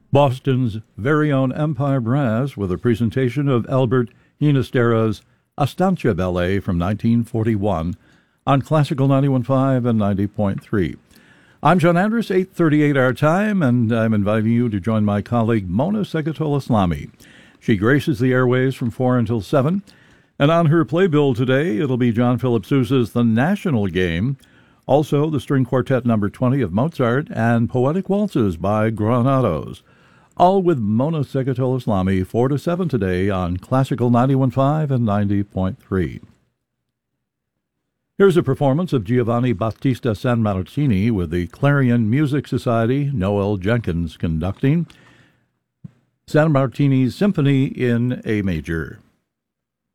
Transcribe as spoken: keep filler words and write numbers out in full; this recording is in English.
Boston's very own Empire Brass with a presentation of Albert Ginastera's Estancia Ballet from nineteen forty-one on Classical ninety-one point five and ninety point three. I'm John Andrus, eight thirty-eight our time, and I'm inviting you to join my colleague Mona Segatol-Islami. She graces the airways from four until seven, and on her playbill today, it'll be John Philip Sousa's The National Game, also the String Quartet number twenty of Mozart, and Poetic Waltzes by Granados. All with Mona Segatol-Islami, four to seven today on Classical ninety-one point five and ninety point three. Here's a performance of Giovanni Battista Sammartini with the Clarion Music Society, Noel Jenkins conducting, Sammartini's Symphony in A Major.